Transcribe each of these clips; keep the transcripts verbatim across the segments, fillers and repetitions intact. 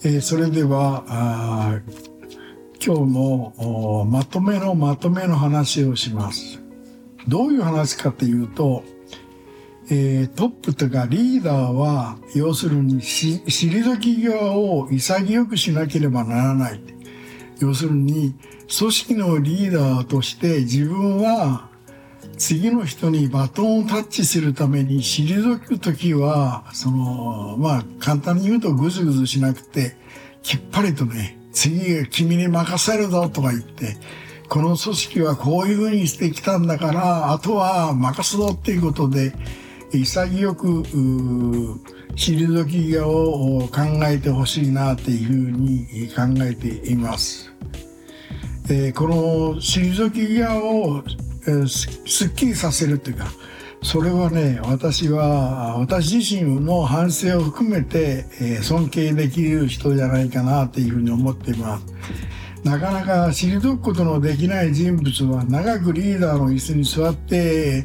えーそれではあー今日のおまとめのまとめの話をします。どういう話かというと、えートップというかリーダーは要するにし退き際を潔くしなければならない。要するに組織のリーダーとして自分は次の人にバトンをタッチするために退くときはそのまあ簡単に言うとグズグズしなくてきっぱりとね、次君に任せるぞとか言って、この組織はこういうふうにしてきたんだからあとは任すぞっていうことで潔く退き際を考えてほしいなっていうふうに考えています。えーこの退き際をえーすすっきりさせるというか、それはね、私は私自身の反省を含めて、えー尊敬できる人じゃないかなというふうに思っています。なかなか退くことのできない人物は長くリーダーの椅子に座って、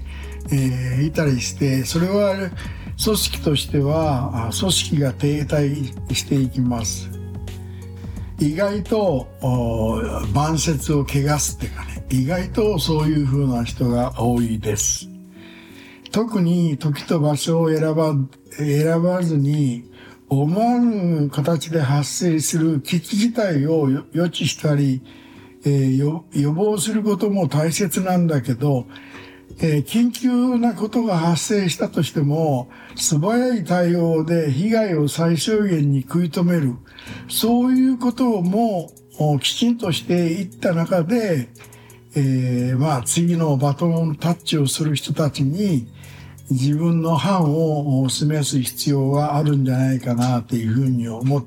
えーいたりして、それは組織としてはあ組織が停滞していきます。意外とお晩節を汚すっていうかね、意外とそういう風な人が多いです。特に時と場所を選ば選ばずに思わぬ形で発生する危機事態を予知したり、えー予予防することも大切なんだけど、えー緊急なことが発生したとしても素早い対応で被害を最小限に食い止める、そういうこともおきちんとしていった中で、えーまあ次のバトンタッチをする人たちに自分の範を示す必要があるんじゃないかなというふうに思っ